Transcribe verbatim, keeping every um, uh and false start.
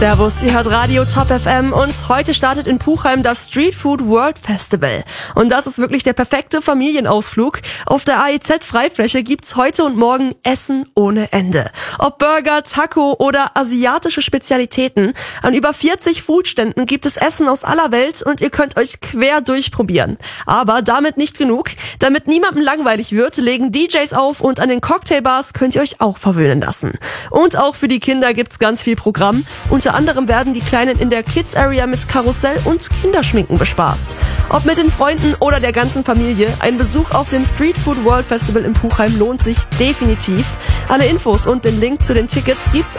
Servus, ihr hört Radio Top F M und heute startet in Puchheim das Street Food World Festival. Und das ist wirklich der perfekte Familienausflug. Auf der A E Z-Freifläche gibt's heute und morgen Essen ohne Ende. Ob Burger, Taco oder asiatische Spezialitäten. An über vierzig Foodständen gibt es Essen aus aller Welt und ihr könnt euch quer durchprobieren. Aber damit nicht genug. Damit niemandem langweilig wird, legen D Js auf und an den Cocktailbars könnt ihr euch auch verwöhnen lassen. Und auch für die Kinder gibt's ganz viel Programm. Unter anderem werden die Kleinen in der Kids Area mit Karussell und Kinderschminken bespaßt. Ob mit den Freunden oder der ganzen Familie, ein Besuch auf dem Street Food World Festival in Puchheim lohnt sich definitiv. Alle Infos und den Link zu den Tickets gibt's